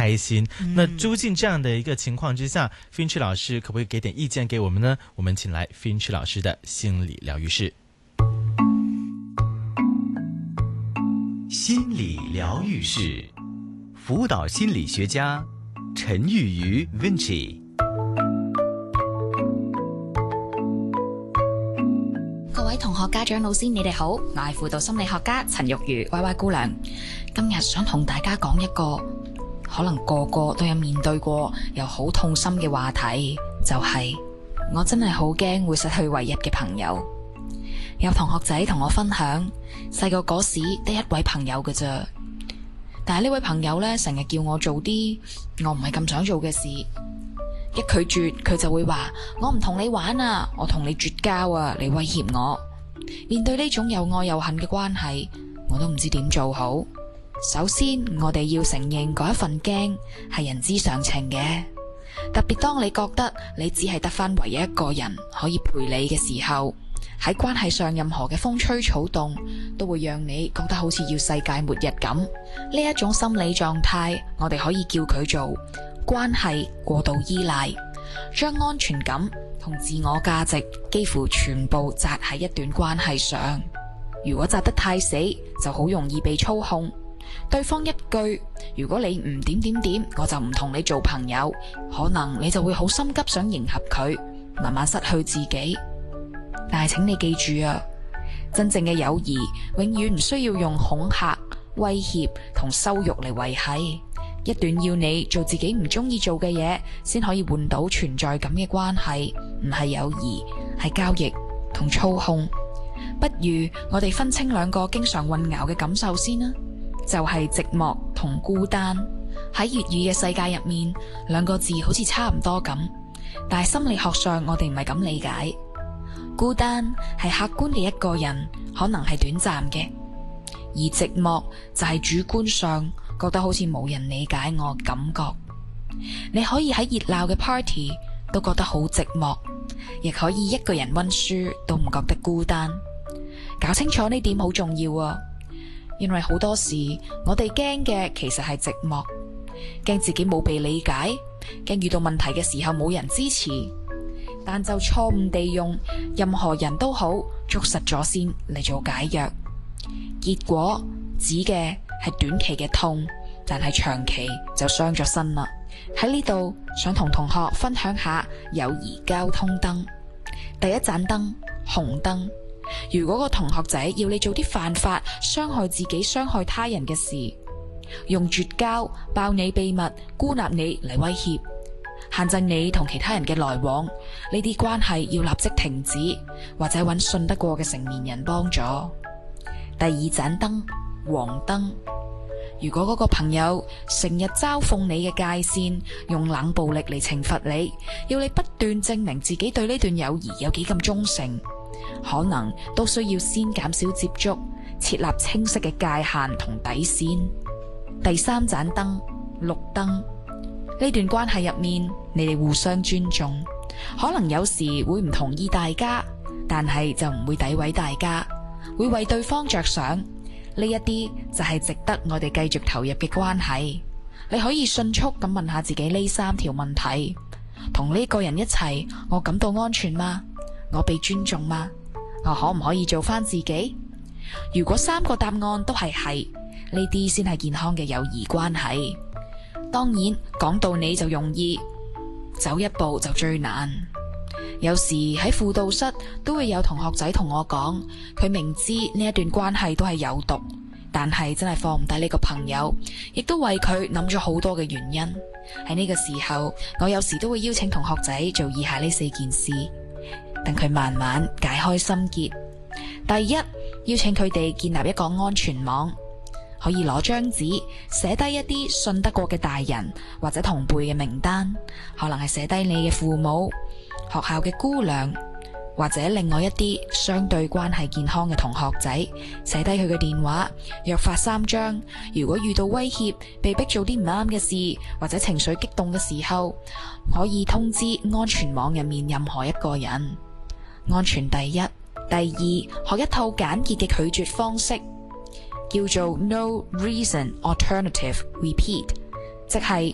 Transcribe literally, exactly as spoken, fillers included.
開心。嗯、那究竟這樣的一個情況之下 Finch 老師可不可以給點意見給我們呢？我們請來 Finch 老師的心理療癒室。 心理療癒室，輔導心理學家陳玉瑜 Vinci。 各位同學、家長、老師，你哋好，我係輔導心理學家陳玉瑜 Y Y 姑娘。今日想同大家講一個可能個個都有面對過又好痛心嘅話題，就係、是、我真係好驚會失去唯一嘅朋友。有同學仔同我分享，細個嗰時得一位朋友㗎咋，但係呢位朋友呢，成日叫我做啲我唔係咁想做嘅事，一拒絕佢就會話我唔同你玩啊，我同你絕交啊，嚟威脅我。面對呢種又愛又恨嘅關係，我都唔知點做好。首先，我哋要承認嗰一份驚係人之常情嘅，特別當你覺得你只係得返唯一一個人可以陪你嘅時候，喺關係上任何嘅風吹草動都會讓你覺得好似要世界末日咁。呢一種心理狀態，我哋可以叫佢做關係過度依賴，將安全感同自我價值幾乎全部砸喺一段關係上。如果砸得太死，就好容易被操控。對方一句如果你唔點點點，我就唔同你做朋友，可能你就會好心急想迎合佢，慢慢失去自己。但係請你記住啊，真正嘅友誼永遠唔需要用恐嚇、威脅同羞辱嚟維繫。一段要你做自己唔中意做嘅嘢先可以換到存在感嘅關係，唔係友誼，係交易同操控。不如我哋分清兩個經常混淆嘅感受先啦，就係寂寞同孤單。喺粵語嘅世界入面，兩個字好似差唔多咁，但係心理學上我哋唔係咁理解。孤單係客觀嘅一個人，可能係短暫嘅，而寂寞就係主觀上覺得好似冇人理解我嘅感覺。你可以喺熱鬧嘅 party 都覺得好寂寞，亦可以一個人溫書都唔覺得孤單。搞清楚呢點好重要啊！因為好多時我哋驚嘅其實係寂寞，驚自己冇被理解，驚遇到問題嘅時候冇人支持。但就錯誤地用任何人都好捉實咗先嚟做解藥，結果指嘅係短期嘅痛，但係長期就傷咗身啦。喺呢度想同同學分享下友誼交通燈。第一盞燈，紅燈。如果個同學仔要你做啲犯法、傷害自己、傷害他人嘅事，用絕交、爆你秘密、孤立你嚟威脅，限制你同其他人嘅來往，呢啲關係要立即停止，或者揾信得過嘅成年人幫助。第二盞燈，黃燈。如果嗰個朋友成日嘲諷你嘅界線，用冷暴力嚟懲罰你，要你不斷證明自己對呢段友誼有幾咁忠誠，可能都需要先減少接觸，設立清晰嘅界限同底線。第三盞燈，綠燈。呢段關係入面，你哋互相尊重，可能有時會唔同意大家，但係就唔會詆毀大家，會為對方着想。呢一啲就係值得我哋繼續投入嘅關係。你可以迅速咁問下自己呢三條問題：同呢個人一齊，我感到安全嗎？我被尊重嗎？我可唔可以做返自己？如果三個答案都係係，呢啲先係健康嘅友誼關係。當然講道理就容易，走一步就最難。有時喺輔導室都會有同學仔同我講，佢明知呢一段關係都係有毒，但係真係放唔低呢個朋友，亦都為佢諗咗好多嘅原因。喺呢個時候，我有時都會邀請同學仔做以下呢四件事，等佢慢慢解開心結。第一，邀請佢哋建立一個安全網，可以攞張紙寫低一啲信得過嘅大人或者同輩嘅名單，可能係寫低你嘅父母、學校嘅姑娘，或者另外一啲相對關係健康嘅同學仔，寫低佢嘅電話，約法三章。如果遇到威脅、被逼做啲唔啱嘅事，或者情緒激動嘅時候，可以通知安全網入面任何一個人。安全第一。第二，學一套簡潔嘅拒絕方式，叫做 No Reason Alternative Repeat， 即係